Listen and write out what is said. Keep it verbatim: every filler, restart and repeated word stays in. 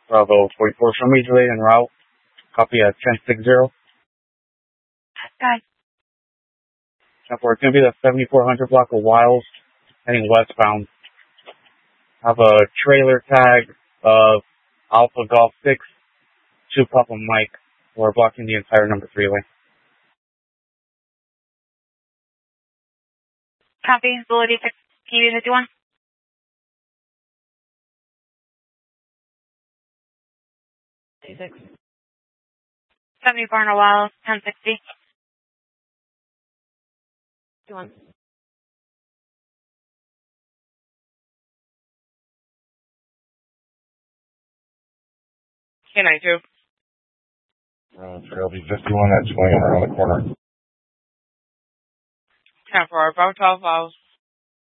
Bravo forty-four, show me delay en route. Copy at ten sixty. Guys. ten four, it's going to be the seventy-four hundred block of Wiles, heading westbound. Have a trailer tag of Alpha Golf six, two Papa Mike. We're blocking the entire number three lane. Copy, Ability six, T V fifty-one. six. seventy-four hundred Wiles, ten sixty. fifty-one. K ninety-two. Uh, Trail B fifty-one, that's swinging around the corner. ten four, Bravo twelve Wiles.